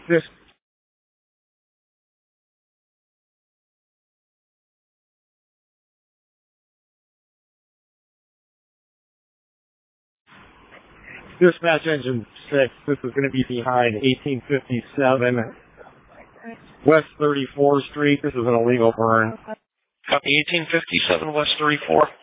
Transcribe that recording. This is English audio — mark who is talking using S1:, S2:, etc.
S1: This Dispatch Engine 6, this is going to be behind 1857 West 34th Street. This is an illegal burn.
S2: Copy 1857 West 34.